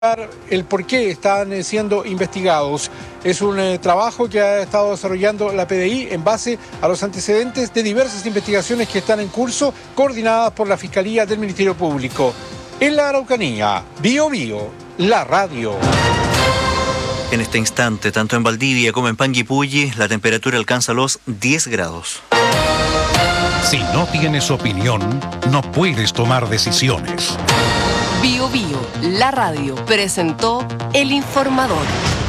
el por qué están siendo investigados. Es un trabajo que ha estado desarrollando la PDI en base a los antecedentes de diversas investigaciones que están en curso, coordinadas por la Fiscalía del Ministerio Público. En la Araucanía, Bío Bío, la radio. En este instante, tanto en Valdivia como en Panguipulli, la temperatura alcanza los 10 grados. Si no tienes opinión, no puedes tomar decisiones. Bío Bío, la radio, presentó El Informador.